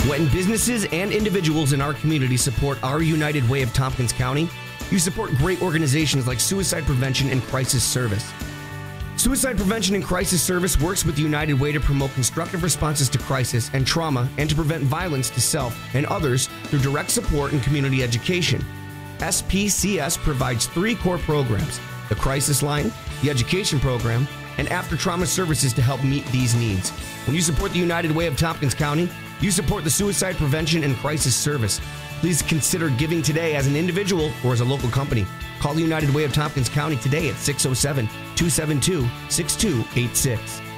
When businesses and individuals in our community support our United Way of Tompkins County, you support great organizations like Suicide Prevention and Crisis Service. Suicide Prevention and Crisis Service works with the United Way to promote constructive responses to crisis and trauma and to prevent violence to self and others through direct support and community education. SPCS provides 3 core programs: the Crisis Line, the Education Program, and After Trauma Services to help meet these needs. When you support the United Way of Tompkins County, you support the Suicide Prevention and Crisis Service. Please consider giving today as an individual or as a local company. Call the United Way of Tompkins County today at 607-272-6286.